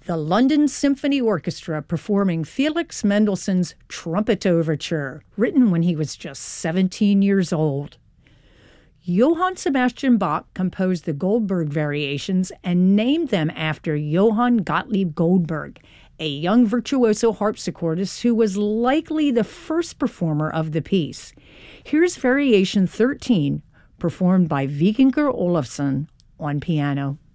The London Symphony Orchestra performing Felix Mendelssohn's Trumpet Overture, written when he was just 17 years old. Johann Sebastian Bach composed the Goldberg Variations and named them after Johann Gottlieb Goldberg, a young virtuoso harpsichordist who was likely the first performer of the piece. Here's Variation 13, performed by Vikingur Olafsson on piano.